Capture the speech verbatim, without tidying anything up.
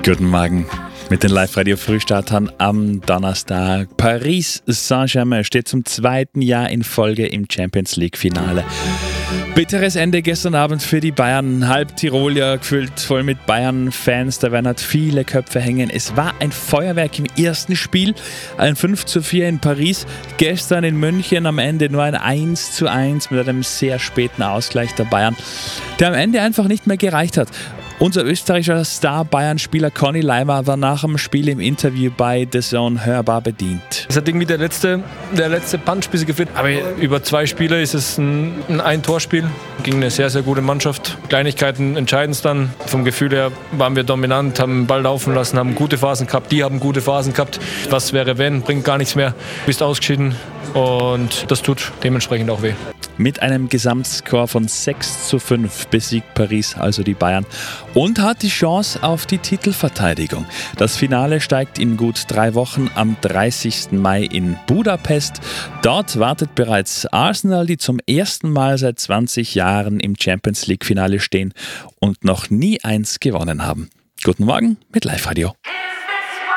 Guten Morgen. Mit den Live-Radio-Frühstartern am Donnerstag. Paris Saint-Germain steht zum zweiten Jahr in Folge im Champions-League-Finale. Bitteres Ende gestern Abend für die Bayern. Halb Tirol ja gefüllt voll mit Bayern-Fans. Da werden halt viele Köpfe hängen. Es war ein Feuerwerk im ersten Spiel. Ein fünf zu vier in Paris. Gestern in München am Ende nur ein eins zu eins mit einem sehr späten Ausgleich der Bayern, der am Ende einfach nicht mehr gereicht hat. Unser österreichischer Star-Bayern-Spieler Conny Leimer war nach dem Spiel im Interview bei The Zone hörbar bedient. Es hat irgendwie der letzte, der letzte Punch bis gefehlt. Aber über zwei Spiele ist es ein, ein Ein-Tor-Spiel. Gegen eine sehr, sehr gute Mannschaft. Kleinigkeiten entscheiden es dann. Vom Gefühl her waren wir dominant, haben den Ball laufen lassen, haben gute Phasen gehabt. Die haben gute Phasen gehabt. Was wäre wenn? Bringt gar nichts mehr. Bist ausgeschieden und das tut dementsprechend auch weh. Mit einem Gesamtscore von sechs zu fünf besiegt Paris also die Bayern und hat die Chance auf die Titelverteidigung. Das Finale steigt in gut drei Wochen am dreißigsten Mai in Budapest. Dort wartet bereits Arsenal, die zum ersten Mal seit zwanzig Jahren im Champions-League-Finale stehen und noch nie eins gewonnen haben. Guten Morgen mit Live-Radio.